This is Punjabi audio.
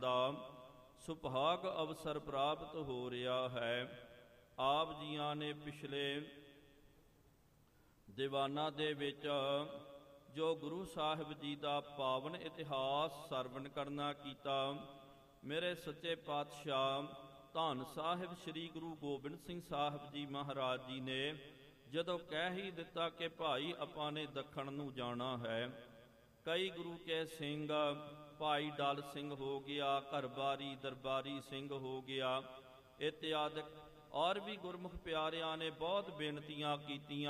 ਦਾ ਸੁਭਾਗ ਅਵਸਰ ਪ੍ਰਾਪਤ ਹੋ ਰਿਹਾ ਹੈ। ਆਪ ਜੀਆਂ ਨੇ ਪਿਛਲੇ ਦੀਵਾਨਾਂ ਦੇ ਵਿੱਚ ਜੋ ਗੁਰੂ ਸਾਹਿਬ ਜੀ ਦਾ ਪਾਵਨ ਇਤਿਹਾਸ ਸਰਵਣ ਕਰਨਾ ਕੀਤਾ, ਮੇਰੇ ਸੱਚੇ ਪਾਤਸ਼ਾਹ ਧੰਨ ਸਾਹਿਬ ਸ੍ਰੀ ਗੁਰੂ ਗੋਬਿੰਦ ਸਿੰਘ ਸਾਹਿਬ ਜੀ ਮਹਾਰਾਜ ਜੀ ਨੇ ਜਦੋਂ ਕਹਿ ਹੀ ਦਿੱਤਾ ਕਿ ਭਾਈ ਆਪਾਂ ਨੇ ਦੱਖਣ ਨੂੰ ਜਾਣਾ ਹੈ, ਕਈ ਗੁਰੂ ਕੇ ਸਿੰਘ, ਭਾਈ ਡਲ ਸਿੰਘ ਹੋ ਗਿਆ, ਘਰਬਾਰੀ ਦਰਬਾਰੀ ਸਿੰਘ ਹੋ ਗਿਆ, ਇਤਿਆਦਿਕ ਔਰ ਵੀ ਗੁਰਮੁਖ ਪਿਆਰਿਆਂ ਨੇ ਬਹੁਤ ਬੇਨਤੀਆਂ ਕੀਤੀਆਂ।